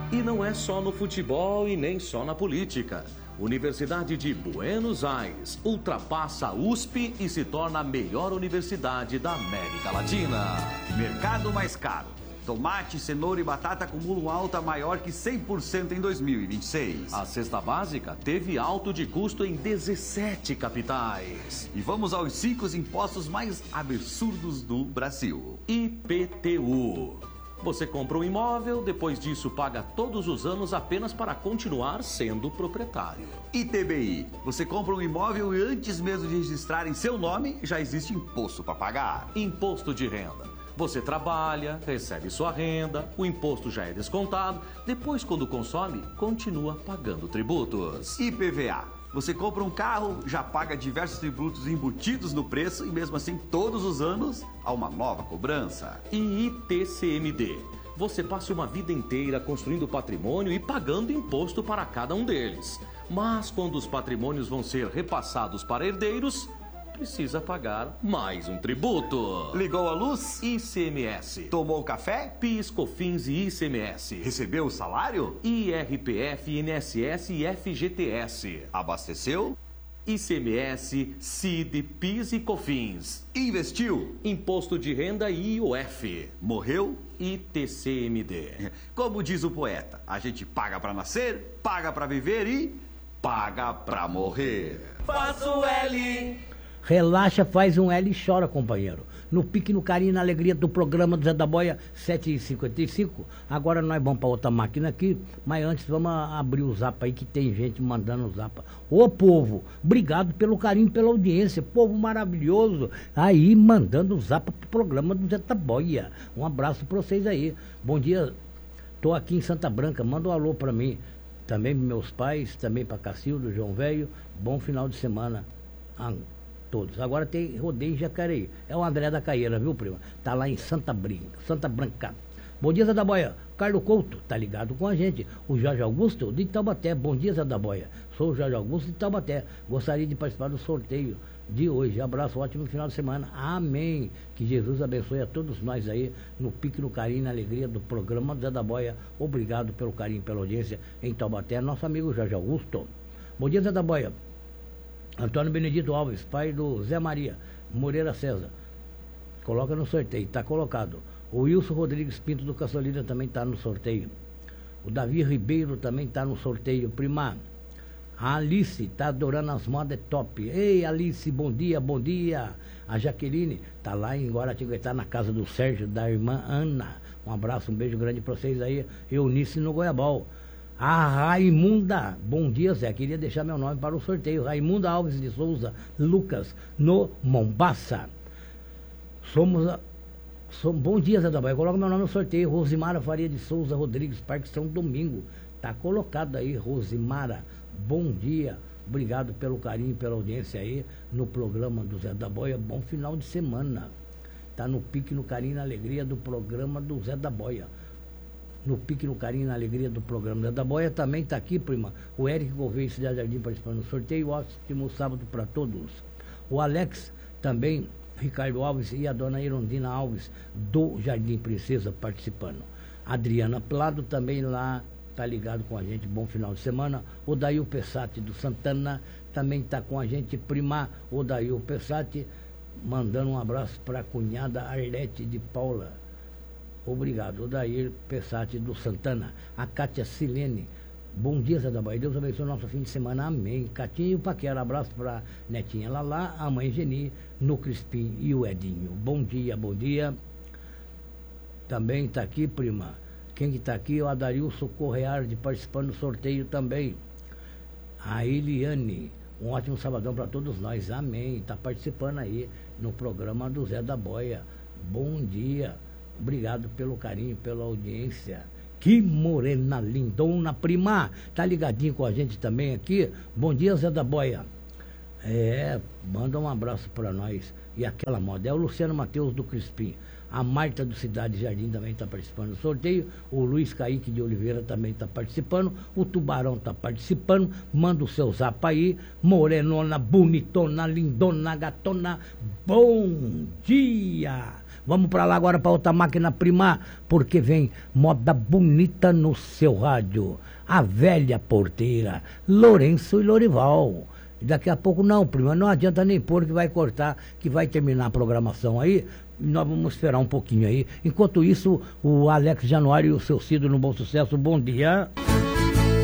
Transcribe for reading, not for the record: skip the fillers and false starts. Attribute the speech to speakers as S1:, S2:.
S1: E não é só no futebol e nem só na política. Universidade de Buenos Aires ultrapassa a USP e se torna a melhor universidade da América Latina.
S2: Mercado mais caro. Tomate, cenoura e batata acumulam alta maior que 100% em 2026.
S1: A cesta básica teve alto de custo em 17 capitais.
S2: E vamos aos 5 impostos mais absurdos do Brasil.
S1: IPTU. Você compra um imóvel, depois disso paga todos os anos apenas para continuar sendo proprietário.
S2: ITBI. Você compra um imóvel e antes mesmo de registrar em seu nome, já existe imposto para pagar.
S1: Imposto de renda. Você trabalha, recebe sua renda, o imposto já é descontado, depois quando consome, continua pagando tributos.
S2: IPVA. Você compra um carro, já paga diversos tributos embutidos no preço e mesmo assim todos os anos há uma nova cobrança.
S1: E ITCMD. Você passa uma vida inteira construindo patrimônio e pagando imposto para cada um deles. Mas quando os patrimônios vão ser repassados para herdeiros, precisa pagar mais um tributo.
S2: Ligou a luz?
S1: ICMS.
S2: Tomou café?
S1: PIS, COFINS e ICMS.
S2: Recebeu o salário?
S1: IRPF, INSS e FGTS.
S2: Abasteceu?
S1: ICMS, CID, PIS e COFINS.
S2: Investiu?
S1: Imposto de renda e IOF.
S2: Morreu?
S1: ITCMD.
S2: Como diz o poeta, a gente paga para nascer, paga para viver e paga para morrer.
S3: Faço L.
S4: Relaxa, faz um L e chora, companheiro. No pique, no carinho, na alegria do programa do Zé da Boia, 7h55. Agora nós vamos para outra máquina aqui, mas antes vamos abrir o zap aí, que tem gente mandando o zap. Ô povo, obrigado pelo carinho, pela audiência, povo maravilhoso, aí mandando o zap pro programa do Zé da Boia. Um abraço para vocês aí. Bom dia, tô aqui em Santa Branca, manda um alô para mim. Também para meus pais, também para Cacildo, João Velho. Bom final de semana a todos. Agora tem rodeio em Jacareí. É o André da Caieira, viu, prima? Tá lá em Santa Branca. Bom dia, Zé da Boia. Carlos Couto, tá ligado com a gente. O Jorge Augusto, de Taubaté. Bom dia, Zé da Boia. Sou o Jorge Augusto, de Taubaté. Gostaria de participar do sorteio de hoje. Abraço, ótimo final de semana. Amém. Que Jesus abençoe a todos nós aí, no pique, no carinho, na alegria do programa do Zé da Boia. Obrigado pelo carinho, pela audiência em Taubaté. Nosso amigo Jorge Augusto. Bom dia, Zé da Boia. Antônio Benedito Alves, pai do Zé Maria Moreira César. Coloca no sorteio, está colocado. O Wilson Rodrigues Pinto do Caçolina também está no sorteio. O Davi Ribeiro também está no sorteio. Prima, a Alice está adorando as modas top. Ei, Alice, bom dia, bom dia. A Jaqueline está lá em Guaratinguetá, na casa do Sérgio, da irmã Ana. Um abraço, um beijo grande para vocês aí. Eunice no Goiabal. A Raimunda, bom dia, Zé, queria deixar meu nome para o sorteio. Raimunda Alves de Souza Lucas, no Mombaça. Bom dia, Zé da Bahia, coloca meu nome no sorteio. Rosimara Faria de Souza Rodrigues, Parque São Domingo. Tá colocado aí, Rosimara, bom dia. Obrigado pelo carinho, pela audiência aí no programa do Zé da Boia. Bom final de semana. Tá no pique, no carinho, na alegria do programa do Zé da Boia. No pique, no carinho, na alegria do programa Zé da Boia. Também está aqui, prima, o Eric Gouveia, Cidade Jardim, participando do sorteio. Ótimo sábado para todos. O Alex também, Ricardo Alves e a dona Irondina Alves, do Jardim Princesa, participando. Adriana Plado também lá, tá ligado com a gente. Bom final de semana. O Dail Pessati do Santana também está com a gente, prima. O Dail Pessati, mandando um abraço para a cunhada Arlete de Paula. Obrigado. O Dair Pessati do Santana. A Cátia Silene. Bom dia, Zé da Bahia. Deus abençoe o nosso fim de semana. Amém. Catinha e o Paquera. Abraço para Netinha Lalá, a mãe Geni, no Crispim e o Edinho. Bom dia, bom dia. Também está aqui, prima. Quem que está aqui? O Adarilson Correar, de participando do sorteio também. A Eliane. Um ótimo sabadão para todos nós. Amém. Está participando aí no programa do Zé da Boia. Bom dia. Obrigado pelo carinho, pela audiência. Que morena lindona, prima. Tá ligadinho com a gente também aqui. Bom dia, Zé da Boia. Manda um abraço para nós. E aquela moda. É o Luciano Matheus do Crispim. A Marta do Cidade Jardim também está participando do sorteio. O Luiz Caíque de Oliveira também está participando. O Tubarão está participando. Manda o seu zap aí. Morenona, bonitona, lindona, gatona. Bom dia! Vamos para lá agora para outra máquina primar, porque vem moda bonita no seu rádio. A velha porteira, Lourenço e Lorival. E daqui a pouco não, prima, não adianta nem pôr que vai cortar, que vai terminar a programação aí. Nós vamos esperar um pouquinho aí. Enquanto isso, o Alex Januário e o seu Cido no Bom Sucesso, bom dia.